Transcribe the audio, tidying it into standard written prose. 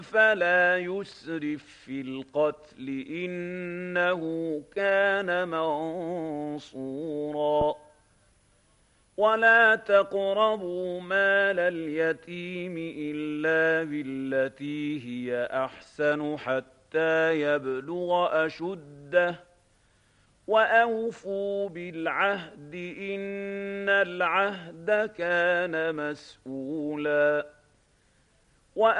فلا يسرف في القتل إنه كان منصورا ولا تقربوا مال اليتيم إلا بالتي هي أحسن حتى يبلغ أشده وأوفوا بالعهد إن العهد كان مسؤولا